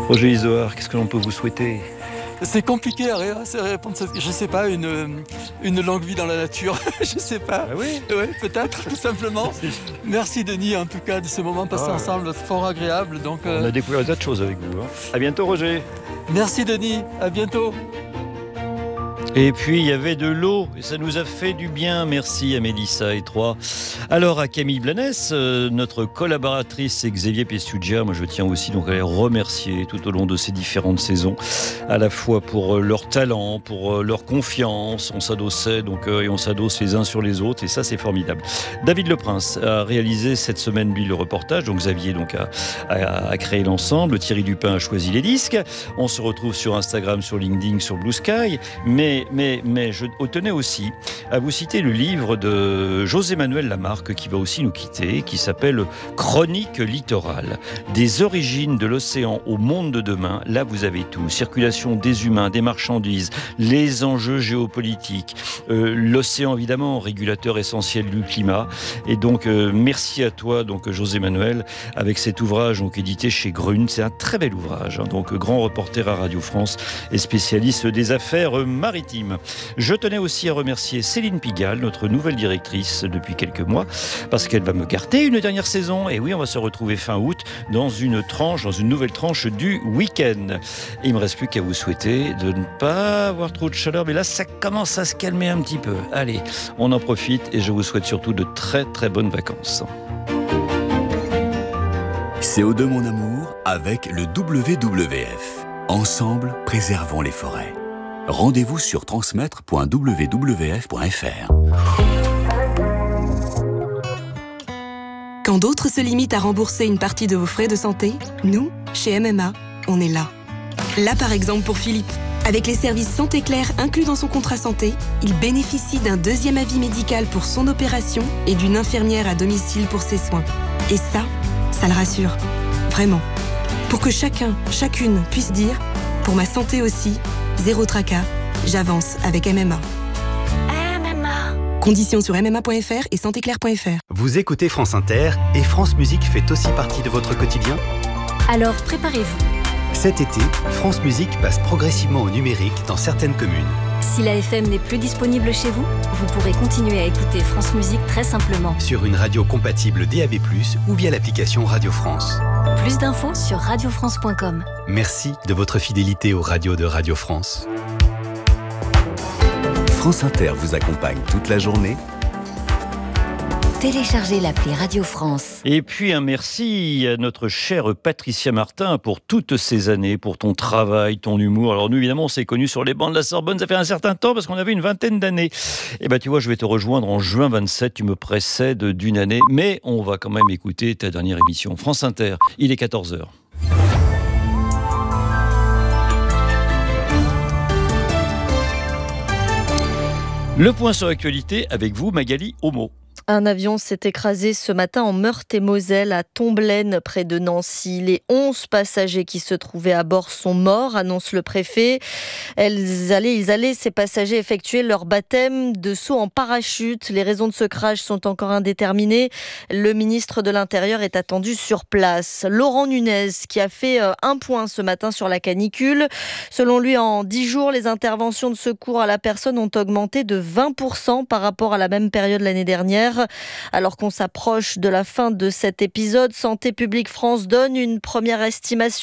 Roger Isoard, qu'est-ce que l'on peut vous souhaiter ? C'est compliqué à répondre. Je sais pas, une longue vie dans la nature. Je sais pas. Ah oui ? Ouais, peut-être, tout simplement. Merci Denis, en tout cas, de ce moment passé ensemble, fort agréable. Donc, On a découvert des tas de choses avec vous. À bientôt, Roger. Merci Denis, à bientôt. Et puis il y avait de l'eau et ça nous a fait du bien. Merci à Mélissa et Troyes. Alors à Camille Blanès, notre collaboratrice et Xavier Pessugia, moi je tiens aussi donc à les remercier tout au long de ces différentes saisons, à la fois pour leur talent, pour leur confiance. On s'adossait donc et on s'adosse les uns sur les autres et ça c'est formidable. David Leprince a réalisé cette semaine lui le reportage, donc Xavier donc a créé l'ensemble, Thierry Dupin a choisi les disques. On se retrouve sur Instagram, sur LinkedIn, sur Blue Sky, mais je tenais aussi à vous citer le livre de José-Manuel Lamarque qui va aussi nous quitter, qui s'appelle Chronique littorale. Des origines de l'océan au monde de demain, là vous avez tout. Circulation des humains, des marchandises, les enjeux géopolitiques, l'océan évidemment, régulateur essentiel du climat. Et donc merci à toi donc José-Manuel avec cet ouvrage donc édité chez Grune. C'est un très bel ouvrage, donc grand reporter à Radio France et spécialiste des affaires maritimes. Je tenais aussi à remercier Céline Pigalle, notre nouvelle directrice depuis quelques mois, parce qu'elle va me garder une dernière saison. Et oui, on va se retrouver fin août dans une nouvelle tranche du week-end. Et il me reste plus qu'à vous souhaiter de ne pas avoir trop de chaleur, mais là, ça commence à se calmer un petit peu. Allez, on en profite et je vous souhaite surtout de très très bonnes vacances. CO2 mon amour avec le WWF. Ensemble, préservons les forêts. Rendez-vous sur transmettre.wwf.fr. Quand d'autres se limitent à rembourser une partie de vos frais de santé, nous, chez MMA, on est là. Là par exemple pour Philippe. Avec les services Santé Claire inclus dans son contrat santé, il bénéficie d'un deuxième avis médical pour son opération et d'une infirmière à domicile pour ses soins. Et ça le rassure. Vraiment. Pour que chacune puisse dire « Pour ma santé aussi », zéro tracas, j'avance avec MMA. MMA. Conditions sur mma.fr et santéclair.fr. Vous écoutez France Inter et France Musique fait aussi partie de votre quotidien ? Alors préparez-vous. Cet été, France Musique passe progressivement au numérique dans certaines communes. Si la FM n'est plus disponible chez vous, vous pourrez continuer à écouter France Musique très simplement. Sur une radio compatible DAB+, ou via l'application Radio France. Plus d'infos sur radiofrance.com. Merci de votre fidélité aux radios de Radio France. France Inter vous accompagne toute la journée. Téléchargez l'appli Radio France. Et puis un merci à notre chère Patricia Martin pour toutes ces années, pour ton travail, ton humour. Alors nous, évidemment, on s'est connus sur les bancs de la Sorbonne, ça fait un certain temps parce qu'on avait une vingtaine d'années. Et tu vois, je vais te rejoindre en juin 27, tu me précèdes d'une année, mais on va quand même écouter ta dernière émission. France Inter, il est 14h. Le point sur l'actualité avec vous, Magali Homo. Un avion s'est écrasé ce matin en Meurthe-et-Moselle, à Tomblaine, près de Nancy. Les 11 passagers qui se trouvaient à bord sont morts, annonce le préfet. Ils allaient, ces passagers, effectuer leur baptême de saut en parachute. Les raisons de ce crash sont encore indéterminées. Le ministre de l'Intérieur est attendu sur place. Laurent Nunez, qui a fait un point ce matin sur la canicule. Selon lui, en 10 jours, les interventions de secours à la personne ont augmenté de 20% par rapport à la même période l'année dernière. Alors qu'on s'approche de la fin de cet épisode, Santé publique France donne une première estimation